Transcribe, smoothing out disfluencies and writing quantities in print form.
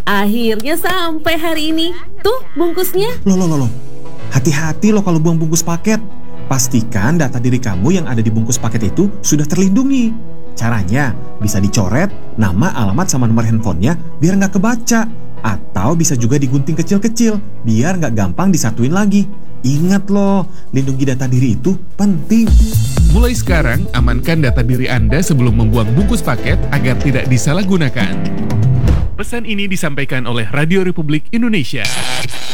akhirnya sampai hari ini. Tuh bungkusnya. Loh. Hati-hati loh kalau buang bungkus paket. Pastikan data diri kamu yang ada di bungkus paket itu sudah terlindungi. Caranya bisa dicoret nama, alamat, sama nomor handphonenya biar nggak kebaca. Atau bisa juga digunting kecil-kecil biar nggak gampang disatuin lagi. Ingat loh, lindungi data diri itu penting. Mulai sekarang, amankan data diri Anda sebelum membuang bungkus paket agar tidak disalahgunakan. Pesan ini disampaikan oleh Radio Republik Indonesia.